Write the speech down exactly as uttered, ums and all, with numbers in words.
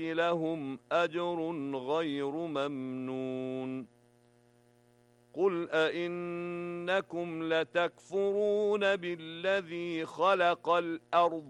لهم أجر غير ممنون قل أئنكم لتكفرون بالذي خلق الأرض